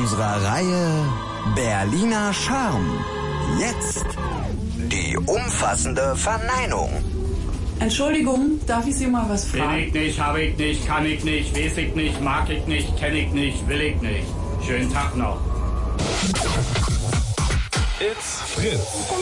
unserer Reihe Berliner Charme. Jetzt die umfassende Verneinung. Entschuldigung, darf ich Sie mal was fragen? Bin ich nicht, hab ich nicht, kann ich nicht, weiß ich nicht, mag ich nicht, kenn ich nicht, will ich nicht. Schönen Tag noch. It's Fritz.